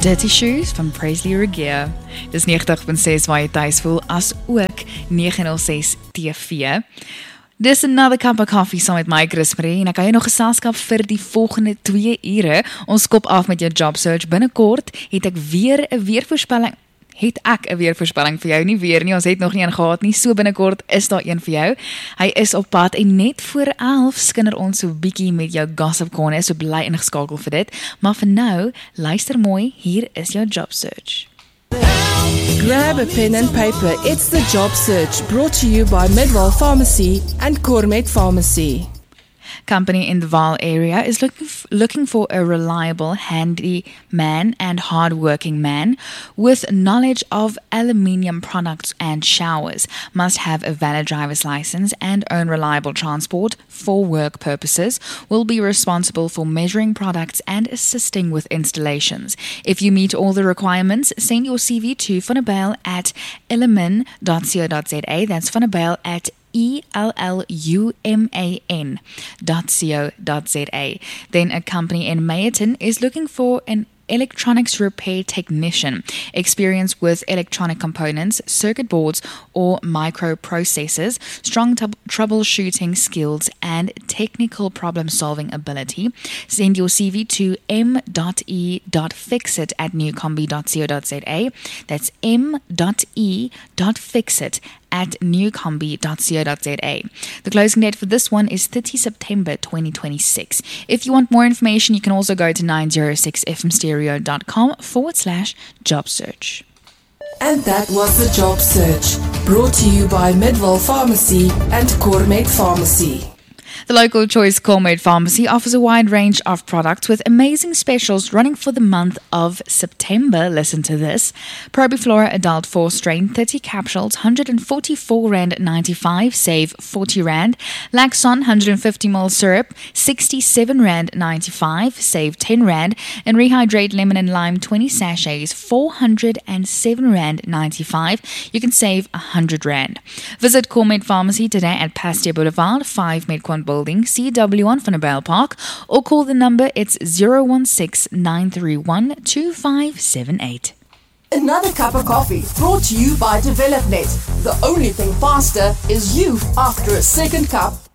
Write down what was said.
Dirty Shoes van Presley Regeer. Dis 90.6 waar jy tuis voel, as ook 906 TV. Dis another cup of coffee saam met my Chris Marie en ek kan jy nog geselskap vir die volgende 2 ure. Ons kop af met jou job search. Binnekort het ek weer 'n weervoorspelling. Het ek 'n weervoorspelling vir jou, nie weer nie, ons het nog nie een gehad nie, so binnekort is daar een vir jou. Hy is op pad en net voor 11 skinder ons so bietjie met jou gossip corner, so bly ingeskakel vir dit. Maar vir nou, luister mooi, hier is jou job search. Grab a pen and paper, it's the job search, brought to you by Midwell Pharmacy and Cormet Pharmacy. Company in the Vaal area is looking for a reliable, handy man and hard-working man with knowledge of aluminium products and showers, must have a valid driver's license and own reliable transport for work purposes, will be responsible for measuring products and assisting with installations. If you meet all the requirements, send your CV to Vanabale at illumin.co.za. That's Vanabale at ELLUMAN.co.za. Then a company in Meyerton is looking for an electronics repair technician, experience with electronic components, circuit boards, or microprocessors, strong troubleshooting skills, and technical problem-solving ability. Send your CV to m.e.fixit@newcombi.co.za. That's m.e.fixit@newcombi.co.za. The closing date for this one is 30 September 2026. If you want more information, you can also go to 906fmstereo.com/job search. And that was the job search, brought to you by Midwell Pharmacy and Cormet Pharmacy. The local choice Cormet Pharmacy offers a wide range of products with amazing specials running for the month of September. Listen to this. Probiflora Adult 4 Strain 30 capsules, R144.95, save R40. Laxon 150 ml syrup, R67.95, save R10. And Rehydrate Lemon and Lime 20 sachets, R407.95. You can save R100. Visit Cormet Pharmacy today at Pasteur Boulevard, 5 Medquant Building, CW1 Vanabale Park, or call the number, it's 016-931-2578. Another cup of coffee, brought to you by DevelopNet. The only thing faster is you after a second cup.